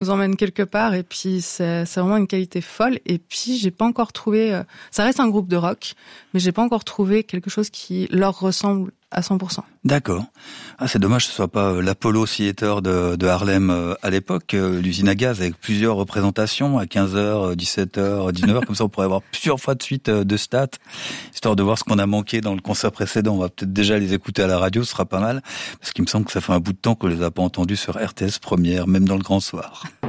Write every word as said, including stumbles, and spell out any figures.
nous emmène quelque part et puis c'est, c'est vraiment une qualité folle. Et puis j'ai pas encore trouvé, euh, ça reste un groupe de rock, mais j'ai pas encore trouvé quelque chose qui leur ressemble à cent pour cent. D'accord. Ah, c'est dommage que ce soit pas l'Apollo Theater de, de Harlem euh, à l'époque, euh, l'usine à gaz avec plusieurs représentations à quinze heures, dix-sept heures, dix-neuf heures, comme ça on pourrait avoir plusieurs fois de suite euh, de stats, histoire de voir ce qu'on a manqué dans le concert précédent. On va peut-être déjà les écouter à la radio, ce sera pas mal, parce qu'il me semble que ça fait un bout de temps qu'on les a pas entendus sur R T S Première, même dans le grand soir.